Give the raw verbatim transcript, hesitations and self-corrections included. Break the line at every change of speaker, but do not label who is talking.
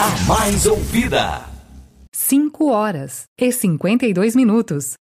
A mais ouvida.
cinco horas e cinquenta e dois minutos.